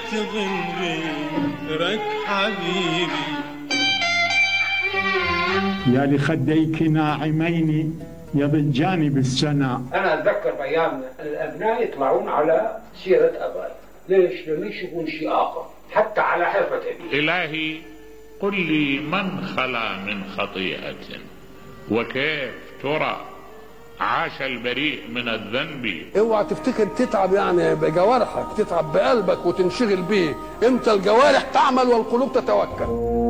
ابتغي غيرك حبيبي. يا لخديك ناعمين يضجان بالسنا. أنا أتذكر أيام الأبناء يطلعون على سيرة أبائي. ليش؟ لم يشوفون شيء آخر حتى على حرفة أبي. إلهي قل لي من خلا من خطيئة وكيف ترى عاش البريء من الذنب. اوعى تفتكر تتعب يعني بجوارحك، تتعب بقلبك وتنشغل بيه. انت الجوارح تعمل والقلوب تتوكل.